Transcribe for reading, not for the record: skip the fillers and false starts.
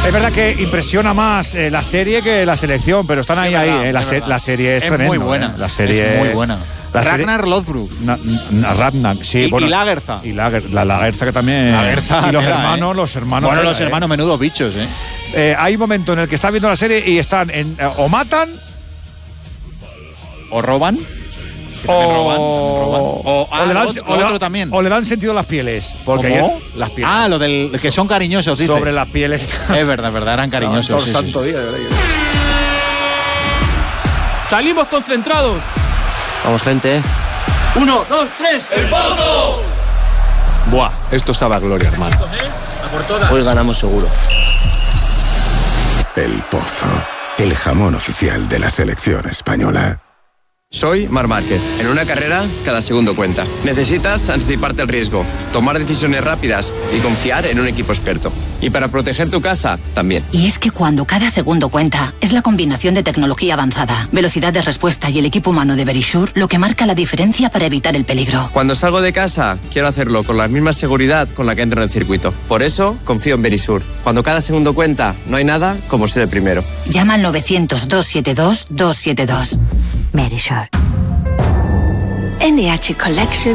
Es verdad que impresiona más la serie que la selección, pero están ahí. La serie es tremenda. Muy buena. La serie es muy buena. Ragnar Lothbrok. Ragnar, sí. Y Lagertha. Y la Lagertha que también. Lagertha, y los hermanos. Bueno, los hermanos, menudos bichos, hay un momento en el que estás viendo la serie y están o matan. O roban. O le dan sentido a las pieles. Porque las pieles. Lo del que son cariñosos, dices. Sobre las pieles. Es verdad, eran cariñosos. Santo día, de verdad. Salimos concentrados. Vamos, gente. 1, 2, 3. ¡El Pozo! Buah, esto sabe a gloria, hermano. Hoy ganamos seguro. El Pozo, el jamón oficial de la selección española. Soy Marc Márquez. En una carrera, cada segundo cuenta. Necesitas anticiparte al riesgo, tomar decisiones rápidas y confiar en un equipo experto. Y para proteger tu casa, también. Y es que cuando cada segundo cuenta, es la combinación de tecnología avanzada, velocidad de respuesta y el equipo humano de Verisure lo que marca la diferencia para evitar el peligro. Cuando salgo de casa, quiero hacerlo con la misma seguridad con la que entro en el circuito. Por eso, confío en Verisure. Cuando cada segundo cuenta, no hay nada como ser el primero. Llama al 900-272-272. Verisure. NH Collection